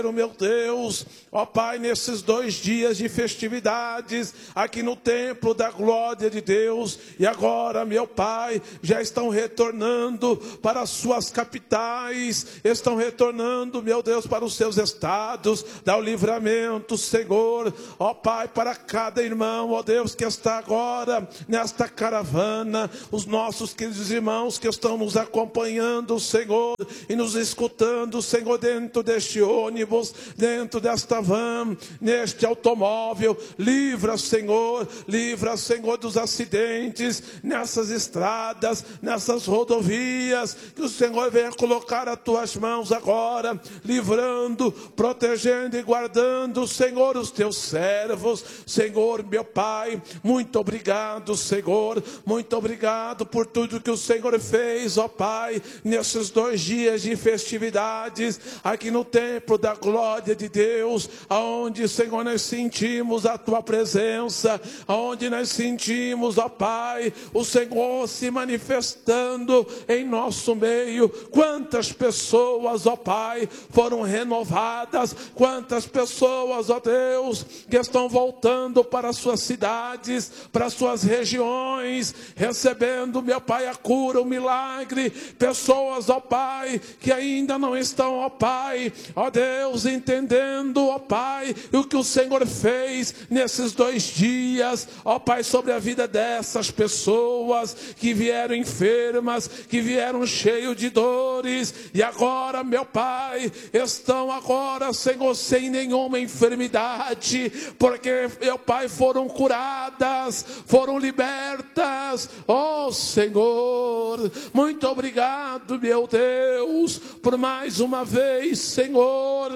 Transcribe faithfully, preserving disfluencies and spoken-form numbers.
meu Deus, ó Pai, nesses dois dias de festividades, aqui no templo da glória de Deus, e agora, meu Pai, já estão retornando para as suas capitais, estão retornando, meu Deus, para os seus estados, dá o livramento, Senhor, ó Pai, para cada irmão, ó Deus, que está agora nesta caravana, os nossos queridos irmãos que estão nos acompanhando, Senhor, e nos escutando, Senhor, dentro deste ônibus, dentro desta van, neste automóvel, livra, Senhor, livra, Senhor, dos acidentes, nessas estradas, nessas rodovias, que o Senhor venha colocar as tuas mãos agora, livrando, protegendo e guardando, Senhor, os teus servos, Senhor, meu Pai, muito obrigado, Senhor, muito obrigado por tudo que o Senhor fez, ó Pai, nesses dois dias de festividades, aqui no templo da glória de Deus, aonde, Senhor, nós sentimos a tua presença, aonde nós sentimos, ó Pai, o Senhor se manifestando em nosso meio. Quantas pessoas, ó Pai, foram renovadas, quantas pessoas, ó Deus, que estão voltando para suas cidades, para suas regiões, recebendo, meu Pai, a cura, o milagre. Pessoas, ó Pai, que ainda não estão, ó Pai, ó Deus, entendendo, ó Pai, o que o Senhor fez nesses dois dias, ó Pai, sobre a vida dessas pessoas que vieram enfermas, que vieram cheios de dores, e agora, meu Pai, estão agora, Senhor, sem nenhuma enfermidade, porque, meu Pai, foram curadas, foram libertas, ó Senhor, muito obrigado, meu Deus, por mais uma vez, Senhor,